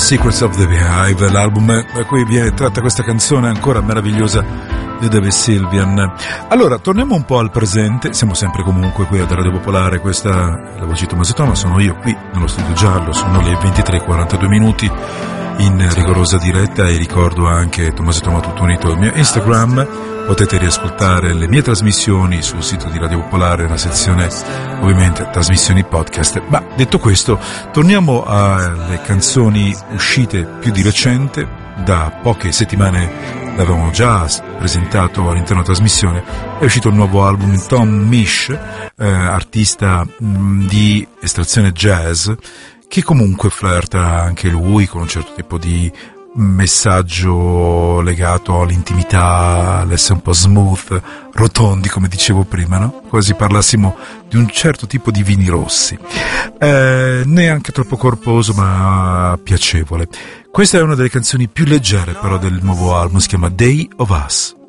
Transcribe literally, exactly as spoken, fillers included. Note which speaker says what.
Speaker 1: Secrets of the Beehive, l'album da cui viene tratta questa canzone ancora meravigliosa di David Sylvian. Allora, torniamo un po' al presente, siamo sempre comunque qui ad Radio Popolare, questa è la voce di Tommaso Toma, sono io qui nello studio giallo, sono le ventitré e quarantadue minuti in rigorosa diretta e ricordo anche Tommaso Toma tutto unito il mio Instagram. Potete riascoltare le mie trasmissioni sul sito di Radio Popolare, nella sezione ovviamente trasmissioni podcast. Ma detto questo, torniamo alle canzoni uscite più di recente. Da poche settimane l'avevamo già presentato all'interno della trasmissione, è uscito il nuovo album Tom Misch, eh, artista mh, di estrazione jazz, che comunque flirta anche lui con un certo tipo di messaggio legato all'intimità, all'essere un po' smooth, rotondi come dicevo prima, no? Quasi parlassimo di un certo tipo di vini rossi, eh, neanche troppo corposo ma piacevole. Questa è una delle canzoni più leggere però del nuovo album, si chiama Day of Us.